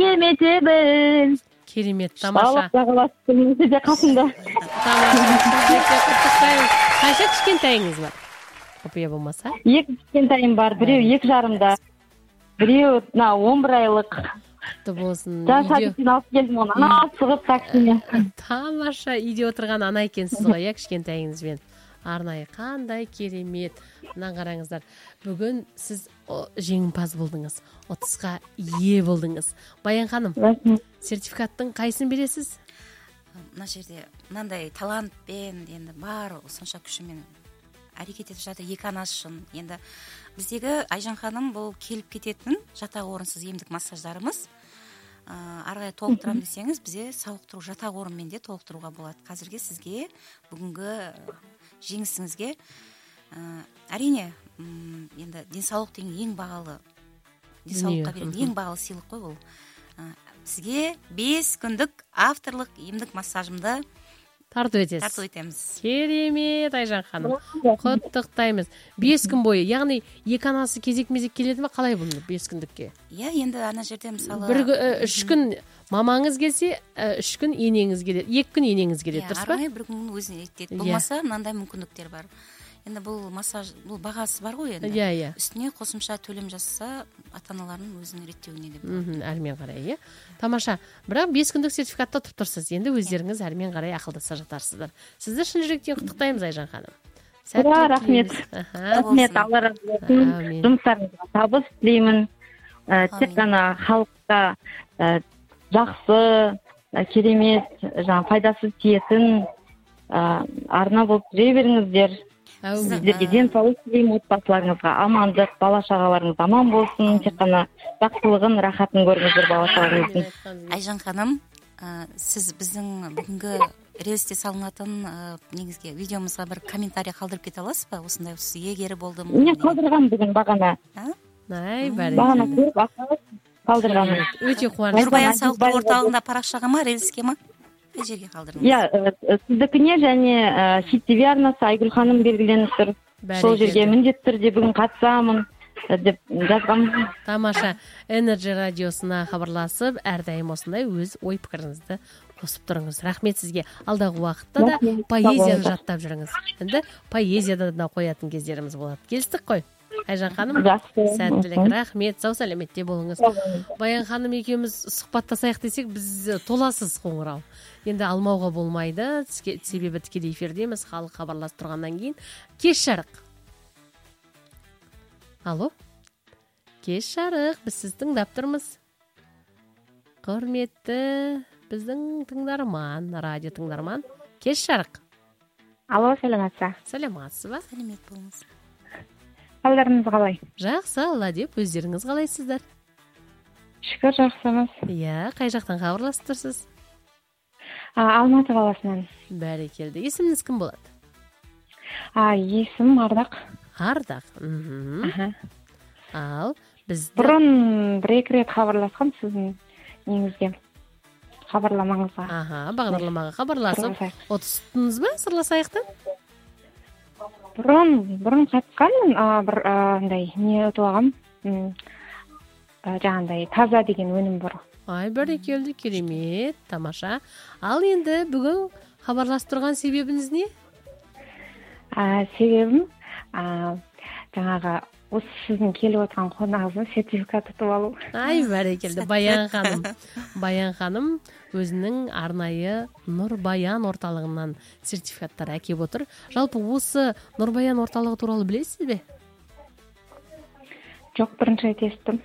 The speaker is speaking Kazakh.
эметебиз. Керемет, тамаша. Сиз де касымда. Кайша кичкентайыңыз бар? Копия болмаса? 2 кичкентайым бар. Бирөө 2 жарымда. Бирөө 11 айлык. Кутты болсын. Жашадысын алып келдим оны. Ана сыгып таксине. Тамаша, үйдө отурган ана экенсиз го, я кичкентайыңызбен. Арнайы кандай керемет. Мына караңыздар. Бүгүн сиз жеңимпаз болдуңуз. 30га ээ болдуңуз. Баян ханым, сертификаттын кайсын бересиз? Мына жерде мындай талантпен енді бар сонша күшімен әрекет етіп жатыр екі анасы үшін. Енді біздегі Айжан ханым бұл келіп кететін жатақ орынсыз емдік массаждарымыз. Арғай толықтырам десеңіз, бізде сауықтыру жатақ орынмен де толықтыруға болады. Қазірге сізге бүгінгі жеңісіңізге әрине енді денсаулық деген ең бағалы, денсаулыққа берген ең бағалы сыйлық қой бұл. Сізге 5 күндік авторлық емдік массажымды тартып етеміз. Керемет, Айжан ханым. Құттықтаймыз. 5 күн бойы, яғни екі анасы кезек-мезек келеді ме? Қалай бұл 5 күндікке? Иә, енді ана жерде мысалы 3 күн мамаңыз келсе, 3 күн енеңіз келеді. 2 күн енеңіз келеді, дұрыс па? Арнайы бір күн өзіне етеді. Болмаса, мынандай мүмкіндіктер бар. Енді бұл массаж, бұл бағасы бар ғой енді. Иә. Үстіне қосымша төлем жасаса, ата-аналардың өзінің реттеуіне де болады. Әрмен қарай, иә. Тамаша. Бірақ 5 күндік сертификатта тұрып тұрсыз. Енді өздеріңіз әрмен қарай ақылдаса жатарсыздар. Сізді шын жүректен құттықтаймыз, Айжан ханым. Рахмет. Рахмет, Алла разы болсын. Жұмыстарыңызға табыс тілеймін. Тек қана халыққа жақсы, керемет, пайдасы тиетін арна болып жүре беріңіздер. Сіздерге денсаулық тілеймін, отбасыларыңызға амандық, бала-шағаларыңыз аман болсын, тек қана жақсылығын, рахатын көріңіздер бала-шағаларыңыздың. Айжан ханым, сіз біздің бүгінгі релсте салынатын негізге видеомызға бір комментарий қалдырып кете аласыз ба? Осындай егері болдым. Мен қалдырғам бүгін бағана. Бағана көріп қалдырғам. Өте қуаныш. Нұрбаян сауықтыру орталығында парақшаға ма, релске ма? Қай жерге қалдырдыңыз? Иә, сіздікіне және Хит ТВ арнасы Айгүл ханым белгіленіп тұр. Сол жерге міндетті түрде бүгін қатысамын деп жазғам. Тамаша. Energy радиосына хабарласып, әрдайым осындай өз ой пікіріңізді қосып тұрыңыз. Рахмет сізге. Алдағы уақытта да поэзияны жаттап жүріңіз. Енді поэзияда да қоятын кездеріміз болады. Келістік қой? Айжан ханым, сәттілік, рахмет, сау сәлеметте болыңыз. Баян ханым екеуміз сұхбаттасайық десек, біз толасыз қоңырау. Енді алмауға болмайды, себебі тікелей эфирдеміз, халық хабарласып тұрғаннан кейін. Кеш жарық. Алло? Кеш жарық, біз сіз тыңдап тұрмыз. Құрметті біздің тыңдарман, радио тыңдарман. Кеш жарық. Алло, сәлеметсіз. Сәлеметсіз ба? Сәлемет болыңыз. Қалдарыңыз қалай? Жақсы, Алла деп, өздеріңіз қалайсыздар? Шүкір, жақсымыз. Иә, қай жақтан хабарласып тұрсыз? Алматы қаласынан. Бәрекелді. Есіміңіз кім болады? Есім Ардақ. Ардақ. Ал, бізді... Бұрын 1-2 рет хабарласқан сіздің неңізге. Хабарламаңызға. Бағдарламаға хабарласып. Отыстыңыз ба, сырласайықтан? Бұрын қатысқанмын, бір не өтіп алғам, жаңағындай таза деген өнім бар. Бәрекелді, керемет, тамаша. Ал енді бүгін хабарласып тұрған себебіңіз не? Себебім жаңағы осы сіздің келіп отырған қонағыңыздың сертификат ұтып алу. Бәрекелді, Баян ханым. Баян ханым өзінің арнайы Нұрбаян орталығынан сертификаттар әкеп отыр. Жалпы осы Нұрбаян орталығы туралы білесіз бе? Жоқ, бірінші рет естідім.